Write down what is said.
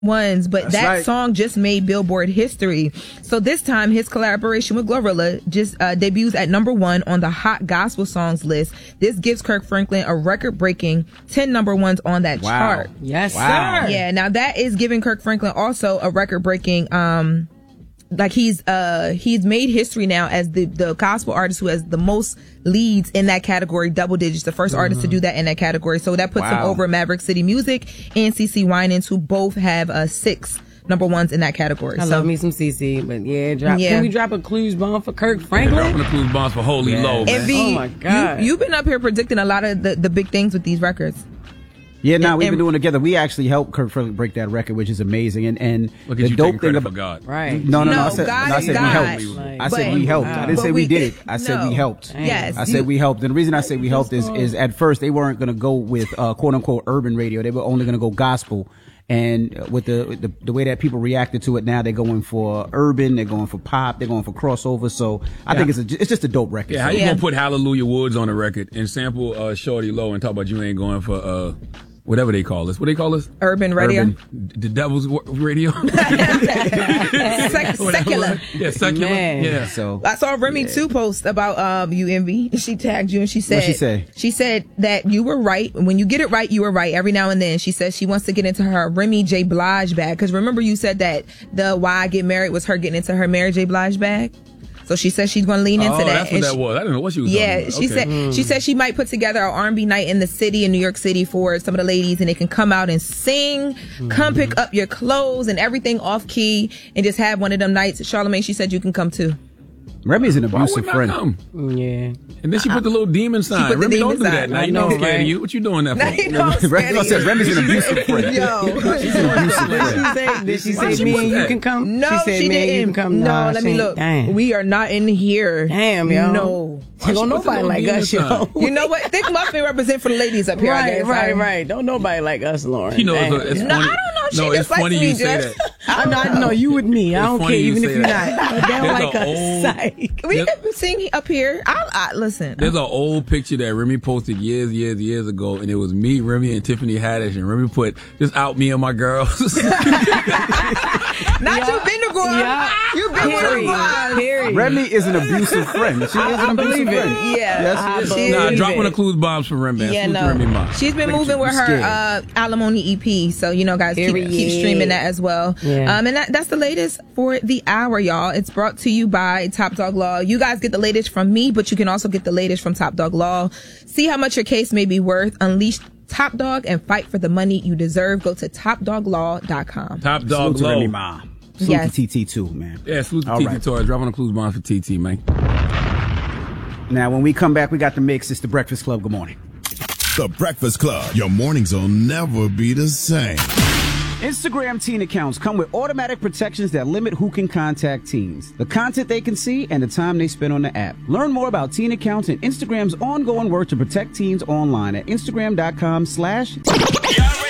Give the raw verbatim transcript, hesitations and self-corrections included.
ones, but That's that right. song just made Billboard history. So this time his collaboration with Glorilla just uh, debuts at number one on the Hot Gospel Songs list. This gives Kirk Franklin a record-breaking ten number ones on that Wow. chart. Yes, Wow. sir. Yeah, now that is giving Kirk Franklin also a record-breaking um like he's uh he's made history now as the the gospel artist who has the most leads in that category, double digits, the first mm-hmm. artist to do that in that category. So that puts Wow. him over Maverick City Music and C C Winans, who both have uh six number ones in that category. I so, love me some C C, but yeah, drop. Yeah. Can we drop a clues bomb for Kirk Dropping Franklin? the clues bombs for Holy Yeah. Low, man. And V, Oh my God. You, you've been up here predicting a lot of the, the big things with these records. Yeah, no, And- we've been and- doing it together. We actually helped Kirk Franklin break that record, which is amazing. And and Look the at you dope taking thing credit about for God. Right. No, no, no. No, I said, God no, I is said we God. helped. Like, I said but- we helped. I didn't but say we we- did it. I said no. we helped. Yes. I said you- we helped. And the reason I say we helped is, is at first they weren't going to go with uh, quote unquote urban radio. They were only going to go gospel. And with the, with the the way that people reacted to it now, they're going for urban, they're going for pop, they're going for crossover. So I Yeah. think it's a, it's just a dope record. Yeah, how So- you Yeah. gonna put Hallelujah Woods on the record and sample uh, Shorty Low and talk about you ain't going for uh whatever they call us? What do they call us? Urban radio. Urban, the Devil's wa- Radio. Sec- secular. Yeah, secular. Man. Yeah. So I saw Remy too post about um you Envy. She tagged you and she said What'd she say? She said that you were right. When you get it right, you were right every now and then. She says she wants to get into her Remy J. Blige bag. Because remember you said that the Why I Get Married was her getting into her Mary J. Blige bag? So she says she's going to lean into Oh, that. that's what And that she- was. I didn't know what she was Yeah, talking about. she Okay. said she said she might put together an R and B night in the city in New York City for some of the ladies, and they can come out and sing, come pick up your clothes and everything off key, and just have one of them nights. Charlamagne, she said you can come too. Remy's an Why abusive wouldn't I friend. come? Yeah. And then she put the little demon sign. put the Remy, demon don't do that. sign. Now I you know, know I'm scared right? of you. What you doing that Now for? you know I'm scared Remy, I of said you. Remy's an abusive friend. Yo. She's an abusive Did friend. she say, did she Why say she me put and you that? can come? No, she said she me and you didn't. can come. No, Nah, let she me ain't- look. Damn. We are not in here. Damn, yo. No. Don't she put the nobody little like demon us, yo. sign? You know what? Thick Muffin represent for the ladies up here. I Right, guess. right, I- right. Don't nobody like us, Lauren. You know, Damn. it's, it's No, funny. I don't know if she no, it's dislikes funny me, you say Jess. that. I know, I know you with me. I It's don't funny care, you even if say you're that. not. They don't There's like an us. old- Psych. We Yep. have seen up here. I, I listen. There's an old picture that Remy posted years, years, years ago, and it was me, Remy, and Tiffany Haddish, and Remy put just out me and my girls. Not you been to girl. Yeah. You been with a Period. girl. Period. Remy is an abusive friend. She is an I abusive believe it. friend. Yeah. Yes, I yes. believe nah, it. dropping the clues bombs for Remy. Yeah, Salute to Remy no. Ma. She's been Look at moving you, with you her scared. uh, alimony E P, so you know, guys, keep, Period. keep streaming that as well. Yeah. Um, and that, that's the latest for the hour, y'all. It's brought to you by Top Dog Law. You guys get the latest from me, but you can also get the latest from Top Dog Law. See how much your case may be worth. Unleash Top Dog and fight for the money you deserve. Go to top dog law dot com. Top Salute dog to Remy low. Ma. Salute Yes. to T T too, man. Yeah, salute to All T T right. Torres. Dropping the clues bombs for T T, man. Now, when we come back, we got the mix. It's the Breakfast Club. Good morning. The Breakfast Club. Your mornings will never be the same. Instagram teen accounts come with automatic protections that limit who can contact teens, the content they can see, and the time they spend on the app. Learn more about teen accounts and Instagram's ongoing work to protect teens online at Instagram dot com slash